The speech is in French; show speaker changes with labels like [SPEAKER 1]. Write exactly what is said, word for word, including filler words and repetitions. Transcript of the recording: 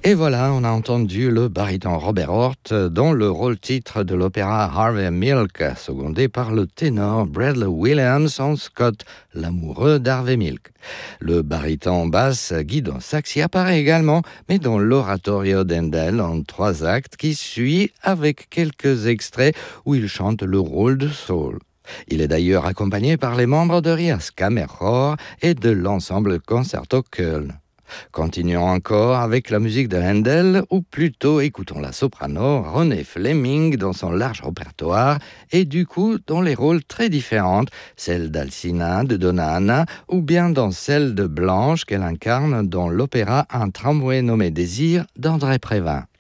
[SPEAKER 1] Et voilà, on a entendu le baryton Robert Hort dans le rôle-titre de l'opéra Harvey Milk, secondé par le ténor Bradley Williams en Scott, l'amoureux d'Harvey Milk. Le baryton basse Guido Saxi apparaît également, mais dans l'oratorio d'Handel en trois actes qui suit avec quelques extraits où il chante le rôle de Saul. Il est d'ailleurs accompagné par les membres de Rias Kammerchor et de l'ensemble Concerto Köln. Continuons encore avec la musique de Handel, ou plutôt écoutons la soprano Renée Fleming dans son large répertoire et du coup dans les rôles très différents, celle d'Alcina, de Donna Anna ou bien dans celle de Blanche qu'elle incarne dans l'opéra Un tramway nommé Désir d'André Prévin.